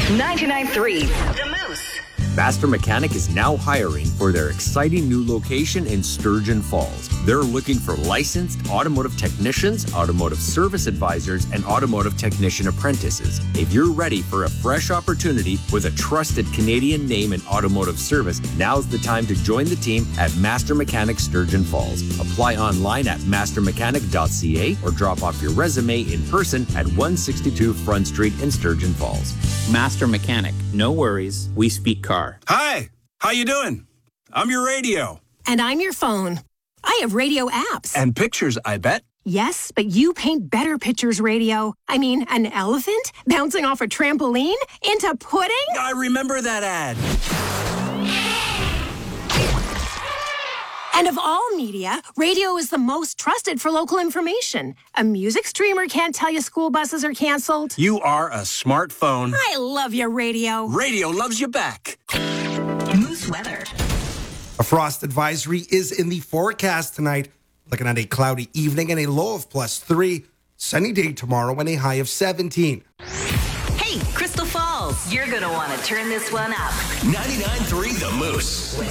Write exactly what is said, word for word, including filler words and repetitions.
ninety-nine point three The Moose. Master Mechanic is now hiring for their exciting new location in Sturgeon Falls. They're looking for licensed automotive technicians, automotive service advisors, and automotive technician apprentices. If you're ready for a fresh opportunity with a trusted Canadian name in automotive service, now's the time to join the team at Master Mechanic Sturgeon Falls. Apply online at master mechanic dot c a or drop off your resume in person at one sixty-two Front Street in Sturgeon Falls. Master Mechanic. No worries. We speak car. Hi, how you doing? I'm your radio. And I'm your phone. I have radio apps. And pictures, I bet. Yes, but you paint better pictures, radio. I mean, an elephant bouncing off a trampoline into pudding? I remember that ad. And of all media, radio is the most trusted for local information. A music streamer can't tell you school buses are canceled. You are a smartphone. I love your radio. Radio loves you back. Moose weather. A frost advisory is in the forecast tonight. Looking at a cloudy evening and a low of plus three. Sunny day tomorrow and a high of seventeen. Hey, Crystal Falls, you're going to want to turn this one up. ninety-nine point three The Moose.